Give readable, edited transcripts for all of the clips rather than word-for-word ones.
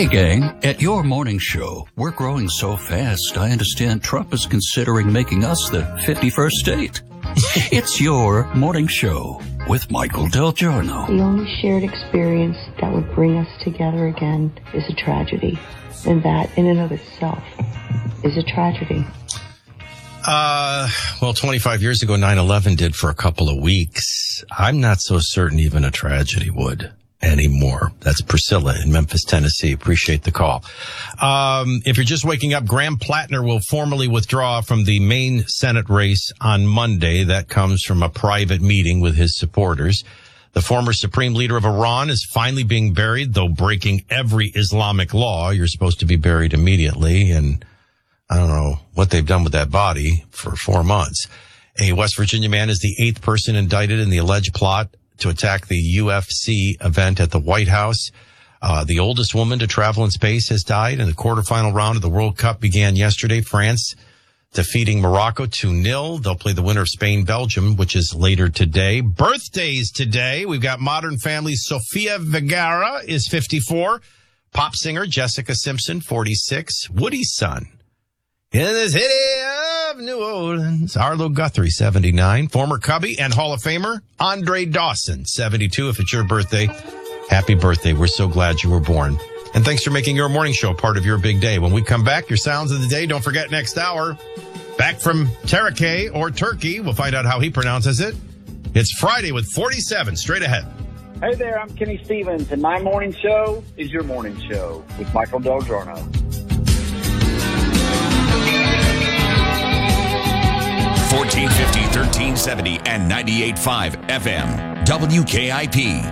Hey, gang. At your morning show, we're growing so fast, I understand Trump is considering making us the 51st state. It's your morning show with Michael Del Giorno. The only shared experience that would bring us together again is a tragedy. And that, in and of itself, is a tragedy. Well, 25 years ago, 9/11 did for a couple of weeks. I'm not so certain even a tragedy would anymore. That's Priscilla in Memphis, Tennessee. Appreciate the call. If you're just waking up, Graham Plattner will formally withdraw from the main Senate race on Monday. That comes from a private meeting with his supporters. The former supreme leader of Iran is finally being buried, though breaking every Islamic law. You're supposed to be buried immediately, and I don't know what they've done with that body for 4 months. A West Virginia man is the 8th person indicted in the alleged plot to attack the UFC event at the White House. The oldest woman to travel in space has died, and the quarterfinal round of the World Cup began yesterday. France defeating Morocco 2-0. They'll play the winner of Spain-Belgium, which is later today. Birthdays today. We've got Modern Family. Sofia Vergara is 54. Pop singer Jessica Simpson, 46. Woody's son in the city of New Orleans, Arlo Guthrie, 79. Former Cubby and Hall of Famer Andre Dawson, 72. If it's your birthday, happy birthday. We're so glad you were born. And thanks for making your morning show part of your big day. When we come back, your sounds of the day. Don't forget next hour, back from Turkey or Turkey. We'll find out how he pronounces it. It's Friday with 47 straight ahead. Hey there, I'm Kenny Stevens, and my morning show is your morning show with Michael Del Giorno. 1450, 1370, and 98.5 FM. WKIP.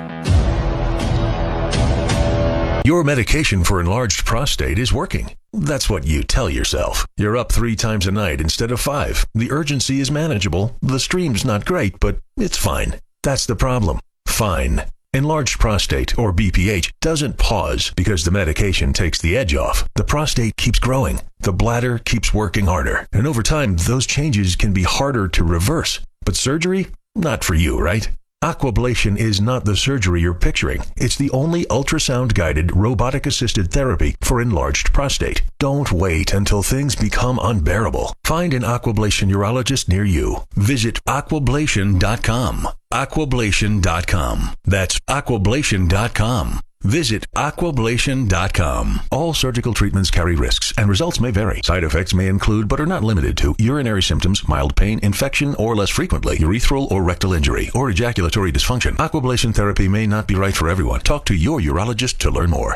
Your medication for enlarged prostate is working. That's what you tell yourself. You're up 3 times a night instead of 5. The urgency is manageable. The stream's not great, but it's fine. That's the problem. Fine. Enlarged prostate, or BPH, doesn't pause because the medication takes the edge off. The prostate keeps growing. The bladder keeps working harder. And over time, those changes can be harder to reverse. But surgery? Not for you, right? Aquablation is not the surgery you're picturing. It's the only ultrasound-guided, robotic-assisted therapy for enlarged prostate. Don't wait until things become unbearable. Find an Aquablation urologist near you. Visit aquablation.com. Aquablation.com. That's aquablation.com. Visit aquablation.com. All surgical treatments carry risks, and results may vary. Side effects may include, but are not limited to, urinary symptoms, mild pain, infection, or less frequently, urethral or rectal injury, or ejaculatory dysfunction. Aquablation therapy may not be right for everyone. Talk to your urologist to learn more.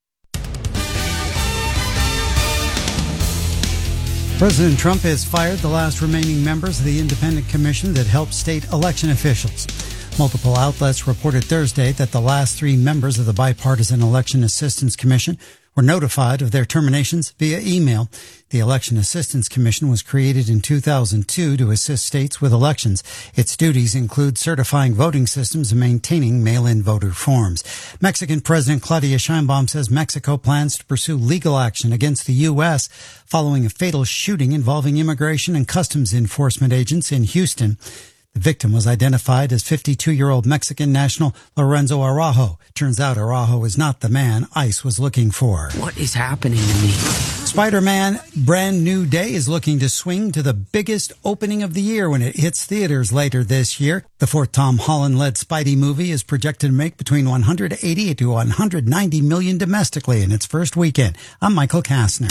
President Trump has fired the last remaining members of the independent commission that helped state election officials. Multiple outlets reported Thursday that the last 3 members of the Bipartisan Election Assistance Commission were notified of their terminations via email. The Election Assistance Commission was created in 2002 to assist states with elections. Its duties include certifying voting systems and maintaining mail-in voter forms. Mexican President Claudia Sheinbaum says Mexico plans to pursue legal action against the U.S. following a fatal shooting involving immigration and customs enforcement agents in Houston. The victim was identified as 52-year-old Mexican national Lorenzo Araujo. Turns out Araujo is not the man ICE was looking for. What is happening to me? Spider-Man Brand New Day is looking to swing to the biggest opening of the year when it hits theaters later this year. The 4th Tom Holland-led Spidey movie is projected to make between $180 to $190 million domestically in its first weekend. I'm Michael Kastner.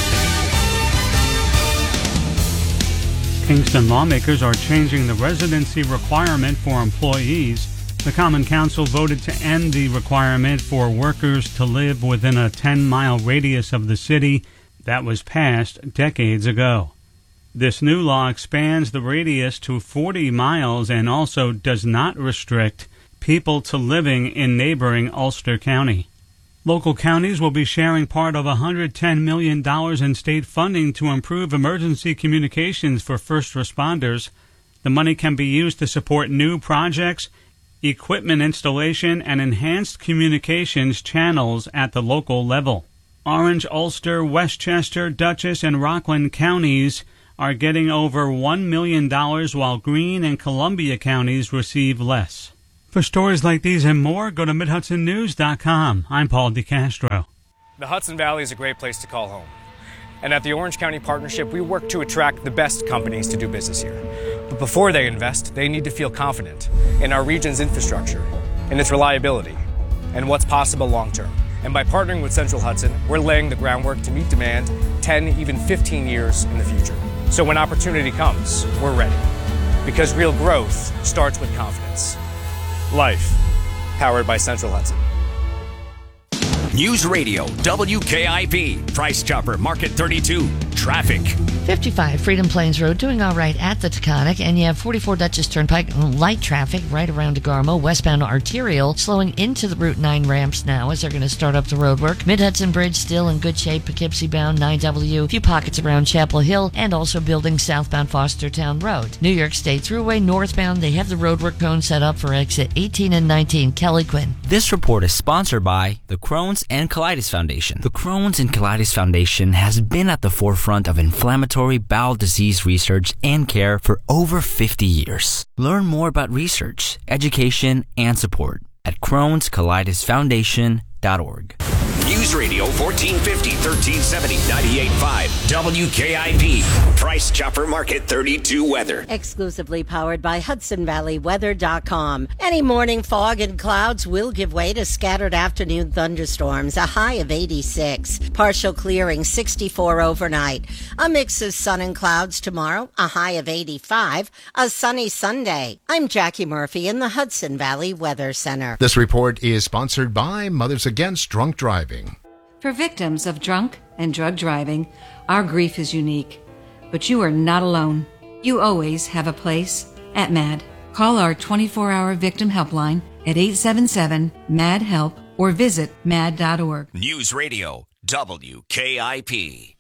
Kingston lawmakers are changing the residency requirement for employees. The Common Council voted to end the requirement for workers to live within a 10-mile radius of the city that was passed decades ago. This new law expands the radius to 40 miles and also does not restrict people to living in neighboring Ulster County. Local counties will be sharing part of $110 million in state funding to improve emergency communications for first responders. The money can be used to support new projects, equipment installation, and enhanced communications channels at the local level. Orange, Ulster, Westchester, Dutchess, and Rockland counties are getting over $1 million, while Greene and Columbia counties receive less. For stories like these and more, go to MidHudsonNews.com. I'm Paul DeCastro. The Hudson Valley is a great place to call home. And at the Orange County Partnership, we work to attract the best companies to do business here. But before they invest, they need to feel confident in our region's infrastructure, in its reliability, and what's possible long term. And by partnering with Central Hudson, we're laying the groundwork to meet demand 10, even 15 years in the future. So when opportunity comes, we're ready. Because real growth starts with confidence. Life, powered by Central Hudson. News Radio, WKIP, Price Chopper, Market 32, traffic. 55 Freedom Plains Road, doing all right at the Taconic, and you have 44 Dutchess Turnpike, light traffic right around DeGarmo, westbound arterial, slowing into the Route 9 ramps now as they're going to start up the road work. Mid-Hudson Bridge still in good shape, Poughkeepsie bound 9W, a few pockets around Chapel Hill, and also building southbound Fostertown Road. New York State Thruway northbound, they have the roadwork cone set up for exit 18 and 19. Kelly Quinn. This report is sponsored by the Crohn's and Colitis Foundation. The Crohn's and Colitis Foundation has been at the forefront of inflammatory bowel disease research and care for over 50 years. Learn more about research, education, and support at Crohn'sColitisFoundation.org. News Radio 1450, 1370, 98.5, WKIP, Price Chopper Market 32 weather. Exclusively powered by HudsonValleyWeather.com. Any morning fog and clouds will give way to scattered afternoon thunderstorms, a high of 86. Partial clearing, 64 overnight. A mix of sun and clouds tomorrow, a high of 85. A sunny Sunday. I'm Jackie Murphy in the Hudson Valley Weather Center. This report is sponsored by Mothers Against Drunk Driving. For victims of drunk and drug driving, our grief is unique. But you are not alone. You always have a place at MAD. Call our 24-hour victim helpline at 877-MAD-HELP or visit mad.org. News Radio, WKIP.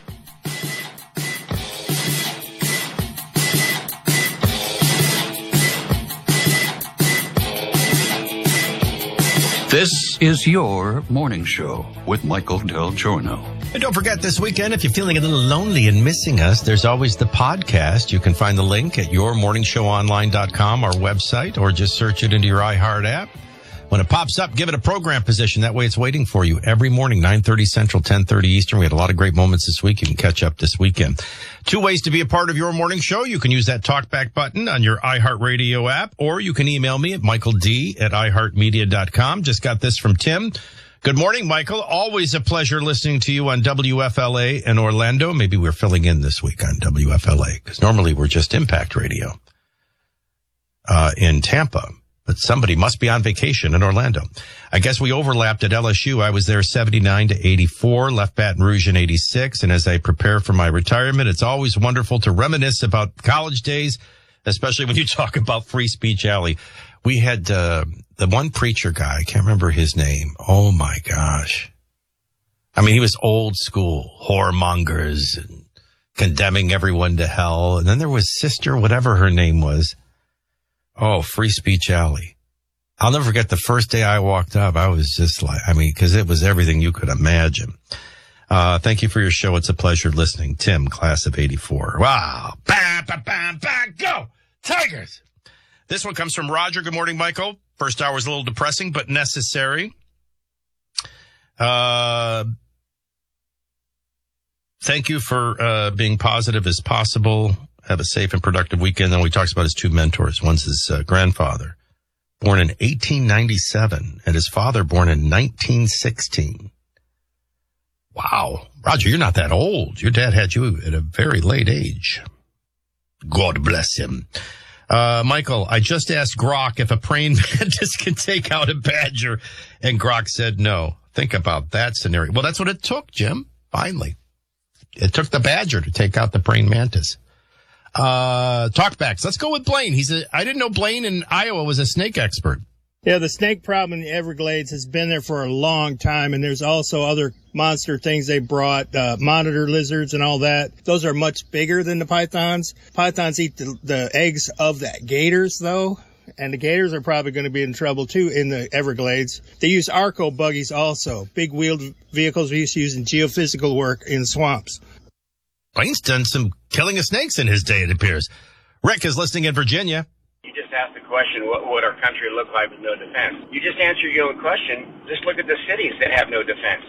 This is your morning show with Michael Del Giorno. And don't forget, this weekend, if you're feeling a little lonely and missing us, there's always the podcast. You can find the link at yourmorningshowonline.com, our website, or just search it into your iHeart app. When it pops up, give it a program position. That way it's waiting for you every morning, 9:30 Central, 10:30 Eastern. We had a lot of great moments this week. You can catch up this weekend. 2 ways to be a part of your morning show. You can use that talkback button on your iHeartRadio app, or you can email me at michaeld@iheartmedia.com. Just got this from Tim. Good morning, Michael. Always a pleasure listening to you on WFLA in Orlando. Maybe we're filling in this week on WFLA, because normally we're just Impact Radio in Tampa. But somebody must be on vacation in Orlando. I guess we overlapped at LSU. I was there 79 to 84, left Baton Rouge in 86. And as I prepare for my retirement, it's always wonderful to reminisce about college days, especially when you talk about Free Speech Alley. We had the one preacher guy, I can't remember his name. Oh, my gosh. I mean, he was old school, whoremongers and condemning everyone to hell. And then there was Sister, whatever her name was. Oh, Free Speech Alley. I'll never forget the first day I walked up. I was just like, because it was everything you could imagine. Thank you for your show. It's a pleasure listening. Tim, class of 84. Wow. Bam, bam, bam, bam, go Tigers. This one comes from Roger. Good morning, Michael. First hour was a little depressing, but necessary. Thank you for being positive as possible. Have a safe and productive weekend. Then he talks about his two mentors. One's his grandfather, born in 1897, and his father, born in 1916. Wow. Roger, you're not that old. Your dad had you at a very late age. God bless him. Michael, I just asked Grok if a praying mantis can take out a badger, and Grok said no. Think about that scenario. Well, that's what it took, Jim, finally. It took the badger to take out the praying mantis. Talkbacks. Let's go with Blaine. I didn't know Blaine in Iowa was a snake expert. Yeah, the snake problem in the Everglades has been there for a long time, and there's also other monster things they brought, monitor lizards and all that. Those are much bigger than the pythons. Pythons eat the eggs of the gators, though, and the gators are probably going to be in trouble, too, in the Everglades. They use Arco buggies also, big wheeled vehicles we used to use in geophysical work in swamps. Blaine's done some killing of snakes in his day, it appears. Rick is listening in Virginia. You just asked the question, what would our country look like with no defense? You just answered your own question. Just look at the cities that have no defense.